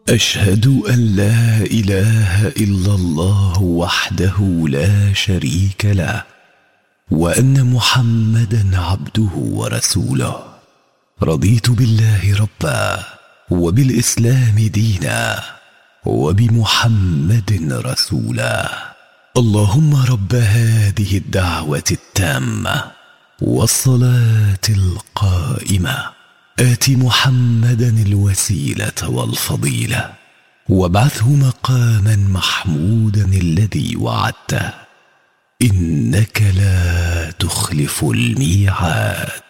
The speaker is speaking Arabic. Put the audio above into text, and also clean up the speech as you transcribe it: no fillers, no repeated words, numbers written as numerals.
أشهد أن لا إله إلا الله وحده لا شريك له، وأن محمدا عبده ورسوله. رضيت بالله ربا، وبالإسلام دينا، وبمحمد رسولا. اللهم رب هذه الدعوة التامة والصلاة القائمة، آت محمدا الوسيلة والفضيلة، وابعثه مقاما محمودا الذي وعدته، إنك لا تخلف الميعاد.